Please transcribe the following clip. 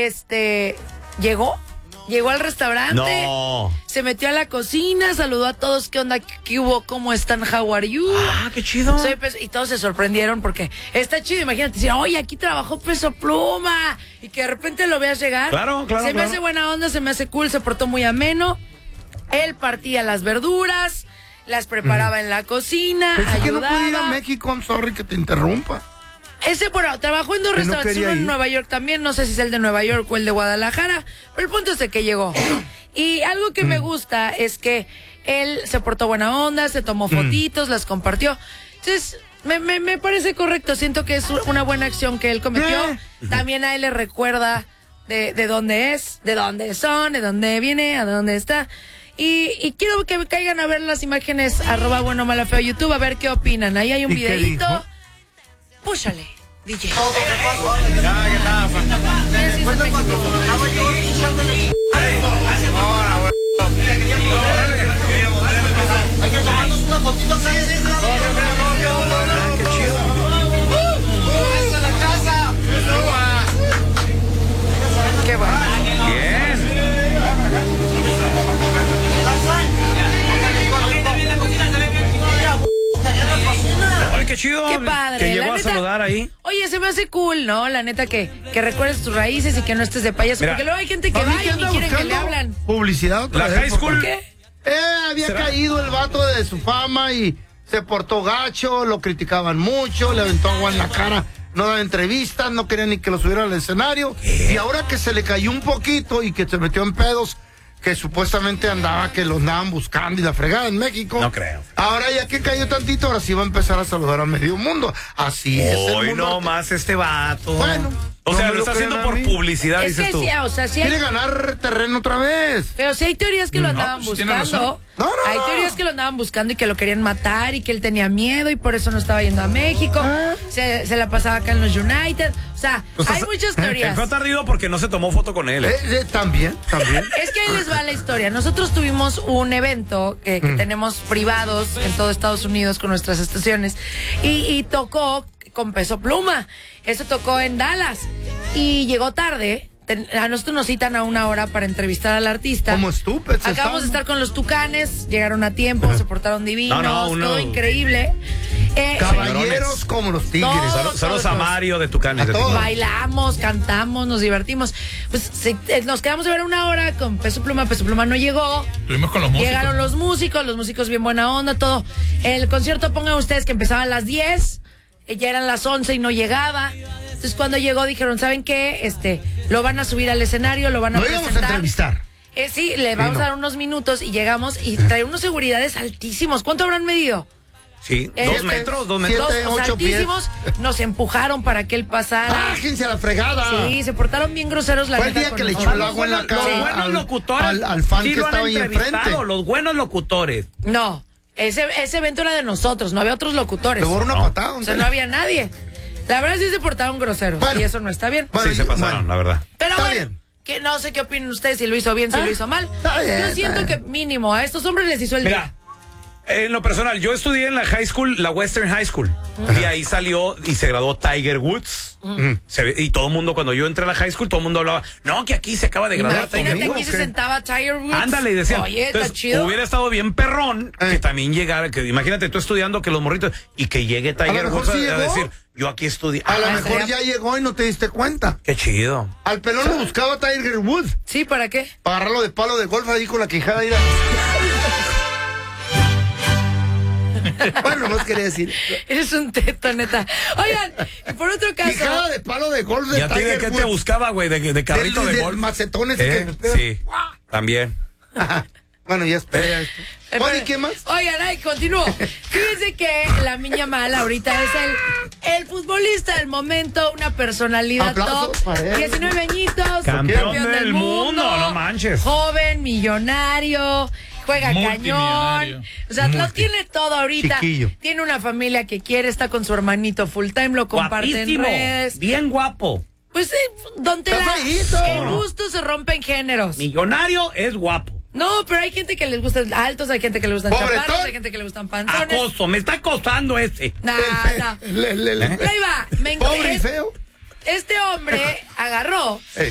Llegó al restaurante, se metió a la cocina, saludó a todos, ¿qué onda? ¿Qué hubo? ¿Cómo están? How are you? Qué chido. Y todos se sorprendieron porque está chido, imagínate, decir, oye, aquí trabajó Peso Pluma, y que de repente lo veas llegar. Claro. Se me hace buena onda, se me hace cool, se portó muy ameno. Él partía las verduras, las preparaba en la cocina, Pensé ayudaba. que no podía ir a México, I'm sorry que te interrumpa. Trabajó en dos restaurantes, uno en Nueva York también, no sé si es el de Nueva York o el de Guadalajara, pero el punto es de que llegó. Y algo que me gusta es que él se portó buena onda, se tomó fotitos, las compartió. Entonces, me parece correcto, siento que es una buena acción que él cometió. También a él le recuerda de dónde es, de dónde son, de dónde viene, a dónde está. Y quiero que caigan a ver las imágenes, @buenomala_feo YouTube, a ver qué opinan. Ahí hay un videíto. Púchale, DJ. Hay que tomarnos una fotito. Qué chido. Qué bueno. Bien. Ay, qué chido. Qué padre. Que llegó la a neta, saludar ahí. Oye, se me hace cool, ¿no? La neta que recuerdes tus raíces y que no estés de payaso. Mira, porque luego hay gente que ¿A mí va qué y ni anda quieren que le buscando? hablan. Publicidad otra La vez. high school. ¿Qué? Había ¿Será? caído el vato de su fama y se portó gacho, lo criticaban mucho, le aventó agua en la cara, no daba entrevistas, no quería ni que lo subiera al escenario. Y ahora que se le cayó un poquito y que se metió en pedos, que supuestamente que lo andaban buscando y la fregada en México. No creo. Ahora ya que cayó tantito, ahora sí va a empezar a saludar a medio mundo. Así es el Hoy mundo. no más este vato. Bueno. O sea, no me lo está crean haciendo a por mí. publicidad, Es dices que tú. sí, o sea, sí Quiere hay, ganar terreno otra vez. pero sí hay teorías que lo andaban pues, tiene buscando. razón. No. Hay teorías que lo andaban buscando y que lo querían matar y que él tenía miedo y por eso no estaba yendo a México. Se la pasaba acá en los United. O sea, O sea, hay muchas Él teorías. fue atardido porque no se tomó foto con él. También. Es que ahí les va la historia. Nosotros tuvimos un evento que tenemos privados en todo Estados Unidos con nuestras estaciones y tocó con Peso Pluma. Eso tocó en Dallas y llegó tarde. A nosotros nos citan a 1 hora para entrevistar al artista. Como estúpidos. Acabamos de estar con los Tucanes, llegaron a tiempo, se portaron divinos, todo increíble. Caballeros como los tigres. Todos. Saludos a Mario de Tucanes. A todos. Bailamos, cantamos, nos divertimos. Pues nos quedamos a ver 1 hora con Peso Pluma no llegó. Estuvimos con los músicos. Llegaron los músicos bien buena onda, todo. El concierto, pongan ustedes que empezaba a las 10, ya eran las 11 y no llegaba. Entonces cuando llegó dijeron, ¿saben qué? Lo van a subir al escenario, lo van a No íbamos a presentar. entrevistar. Sí, le vamos a dar unos minutos y llegamos y trae unos seguridades altísimos. ¿Cuánto habrán medido? Sí, 2 Siete, metros, 2 siete. metros. Dos, ocho pies. altísimos. Nos empujaron para que él pasara. ¡Bájense a la fregada! Sí, se portaron bien groseros la Fue el neta día con que le echó nosotros. el agua en la cara Los buenos locutores. al fan sí que lo han estaba ahí entrevistado, enfrente. los buenos locutores. No, ese evento era de nosotros, no había otros locutores. Le borró una patada. O sea, no había nadie. La verdad sí se portaron groseros Bueno. y eso no está bien. Bueno, Sí, se pasaron, la verdad. Pero está bueno, bien. que no sé qué opinan ustedes, si lo hizo bien, si lo hizo mal. Está bien, Yo está siento que bien. mínimo a estos hombres les hizo el Mira, día. en lo personal, yo estudié en la high school, la Western High School. Y ahí salió y se graduó Tiger Woods. Y todo el mundo, cuando yo entré a la high school, todo el mundo hablaba, no, que aquí se acaba de graduar Tiger Imagínate, Woods. aquí se sentaba Tiger Woods. Ándale, y decían. Oye, está Entonces, chido. hubiera estado bien perrón que también llegara, que imagínate tú estudiando que los morritos, y que llegue Tiger mejor Woods sí a llegó. decir, yo aquí estudié. A lo Ah, mejor sería- ya llegó y no te diste cuenta. Qué chido. Al pelón lo buscaba Tiger Woods Sí, ¿para qué? para agarrarlo de palo de golf ahí con la quijada. Ahí bueno, no quería decir. Eres un teto, neta. Oigan, y por otro caso... Quijada de palo de golf de ¿Y a ti de Tiger qué te Woods. buscaba, güey? ¿De carrito de Del golf? macetones Sí, también. Bueno, ya espera esto. Bueno, ¿y qué más? Oigan, continúo. Fíjense que la Miña Mal ahorita es el futbolista del momento, una personalidad Aplausos top. para él. 19 añitos, Campeón del mundo, no manches. Joven, millonario, juega cañón. Multimillonario. O sea, lo tiene todo ahorita. Chiquillo. Tiene una familia que quiere, está con su hermanito full time, lo comparte Guapísimo, en redes. bien guapo. Pues don Tela, Está feíto. el gusto se rompe en géneros. Millonario es guapo. No, pero hay gente que les gustan altos, hay gente que les gustan Pobretón. chaparros, hay gente que le gustan panzones. Acoso, me está acosando ese. No, no. Ahí Ahí va. Pobre y feo. Este hombre agarró